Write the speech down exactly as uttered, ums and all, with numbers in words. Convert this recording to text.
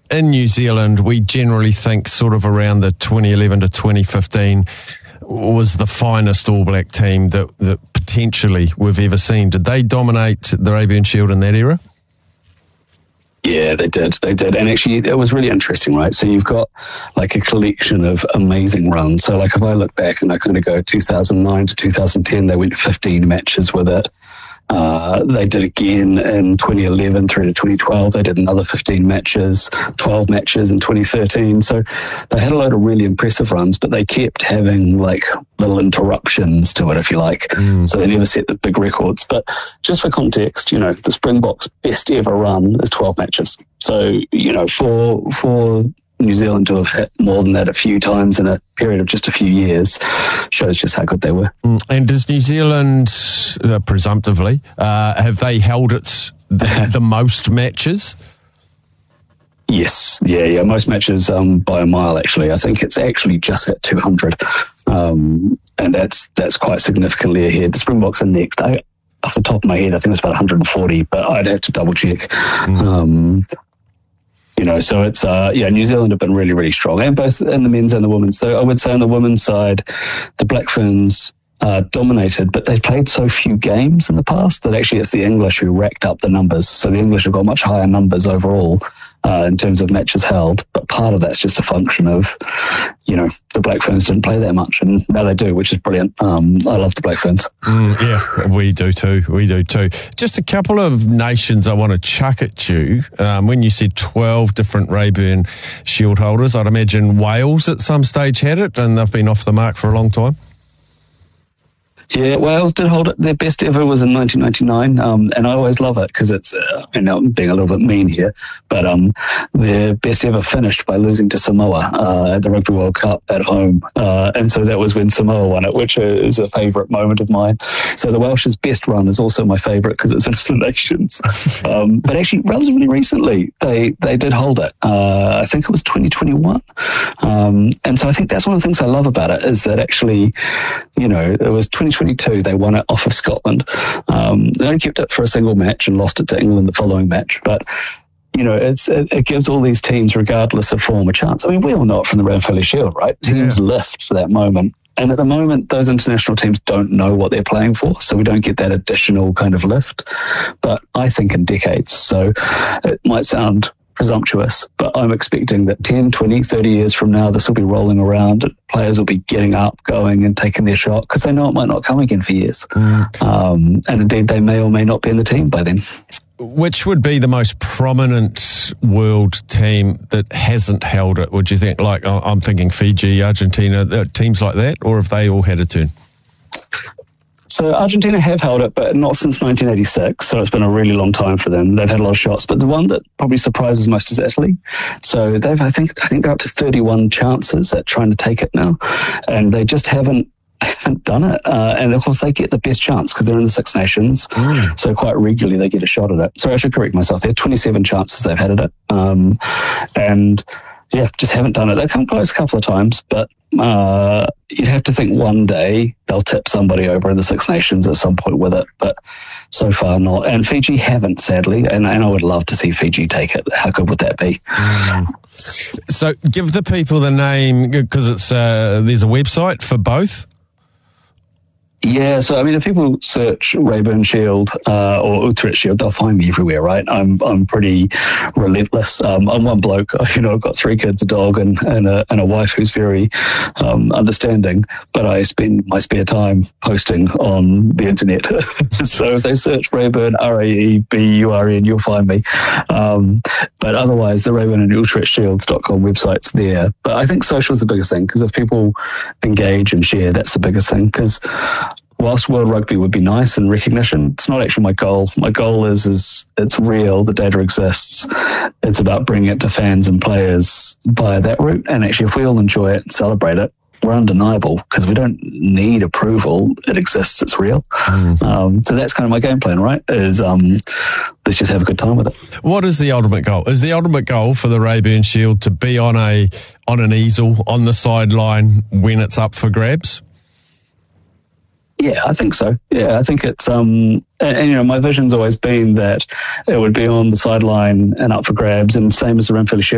in New Zealand, we generally think sort of around the twenty eleven to twenty fifteen was the finest All Black team that, that potentially we've ever seen. Did they dominate the Raeburn Shield in that era? Yeah, they did. They did. And actually, it was really interesting, right? So you've got like a collection of amazing runs. So like if I look back and I kind of go two thousand nine to two thousand ten, they went fifteen matches with it. Uh, they did again in twenty eleven through to twenty twelve. They did another fifteen matches, twelve matches in twenty thirteen. So they had a load of really impressive runs, but they kept having like little interruptions to it, if you like. Mm. So they never set the big records. But just for context, you know, the Springboks' best ever run is twelve matches. So, you know, for for New Zealand to have hit more than that a few times in a period of just a few years shows just how good they were. And does New Zealand, uh, presumptively, uh, have they held it the, the most matches? Yes, yeah, yeah, most matches um, by a mile, actually. I think it's actually just at two hundred, um, and that's that's quite significantly ahead. The Springboks are next. I, off the top of my head, I think it's about one hundred forty, but I'd have to double check. Mm. Um, You know, so it's, uh, yeah, New Zealand have been really, really strong, and both in the men's and the women's. So I would say on the women's side, the Black Ferns uh, dominated, but they played so few games in the past that actually it's the English who racked up the numbers. So the English have got much higher numbers overall uh, in terms of matches held, but part of that's just a function of, you know, the Black Ferns didn't play that much, and now they do, which is brilliant. Um, I love the Black Ferns. Mm, yeah, we do too. We do too. Just a couple of nations I want to chuck at you. Um, when you said twelve different Raeburn Shield holders, I'd imagine Wales at some stage had it, and they've been off the mark for a long time. Yeah, Wales did hold it. Their best ever was in nineteen ninety-nine, um, and I always love it because it's, uh, I know I'm being a little bit mean here, but um, their best ever finished by losing to Samoa uh, at the Rugby World Cup at home, uh, and so that was when Samoa won it, which is a favourite moment of mine. So the Welsh's best run is also my favourite because it's into the nations. Um, but actually, relatively recently, they, they did hold it. Uh, I think it was twenty twenty-one. Um, and so I think that's one of the things I love about it is that actually, you know, it was twenty twenty-two, they won it off of Scotland. Um, they only kept it for a single match and lost it to England the following match. But, you know, it's, it, it gives all these teams, regardless of form, a chance. I mean, we all know it from the Ranfurly Shield, right? Teams yeah. lift for that moment. And at the moment, those international teams don't know what they're playing for, so we don't get that additional kind of lift. But I think in decades. So it might sound presumptuous, but I'm expecting that ten, twenty, thirty years from now, this will be rolling around and players will be getting up, going and taking their shot because they know it might not come again for years. Mm. Um, and indeed, they may or may not be in the team by then. Which would be the most prominent world team that hasn't held it, would you think? Like, I'm thinking Fiji, Argentina, teams like that, or have they all had a turn? So Argentina have held it, but not since nineteen eighty-six, so it's been a really long time for them. They've had a lot of shots, but the one that probably surprises most is Italy. So they've, I think, I think they're up to thirty-one chances at trying to take it now, and they just haven't haven't done it. Uh, and of course, they get the best chance because they're in the Six Nations, mm. so quite regularly they get a shot at it. So I should correct myself. There are twenty-seven chances they've had at it, um, and yeah, just haven't done it. They've come close a couple of times, but uh, you'd have to think one day they'll tip somebody over in the Six Nations at some point with it, but so far not. And Fiji haven't, sadly, and, and I would love to see Fiji take it. How good would that be? Mm. So give the people the name, because it's uh, there's a website for both. Yeah, so I mean, if people search Raeburn Shield uh, or Utrecht Shield, they'll find me everywhere, right? I'm I'm pretty relentless. Um, I'm one bloke, you know, I've got three kids, a dog, and and a, and a wife who's very um, understanding. But I spend my spare time posting on the internet. So if they search Raeburn, R A E B U R N, you'll find me. Um, but otherwise, the Raeburn and Utrecht Shields dot com website's there. But I think social is the biggest thing because if people engage and share, that's the biggest thing. Because whilst World Rugby would be nice and recognition, it's not actually my goal. My goal is, is it's real, the data exists. It's about bringing it to fans and players via that route. And actually, if we all enjoy it and celebrate it, we're undeniable because we don't need approval. It exists, it's real. Mm. Um, so that's kind of my game plan, right? Is um, let's just have a good time with it. What is the ultimate goal? Is the ultimate goal for the Raeburn Shield to be on a on an easel on the sideline when it's up for grabs? Yeah, I think so. Yeah, I think it's, um, and, and you know, my vision's always been that it would be on the sideline and up for grabs, and same as the Ranfurly Shield.